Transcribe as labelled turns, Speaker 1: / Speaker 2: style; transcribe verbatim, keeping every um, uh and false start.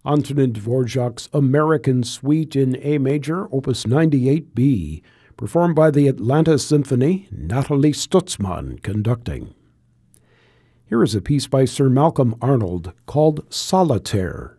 Speaker 1: Antonin Dvorak's American Suite in A major, opus ninety-eight B, performed by the Atlanta Symphony, Nathalie Stutzmann conducting. Here is a piece by Sir Malcolm Arnold called Solitaire.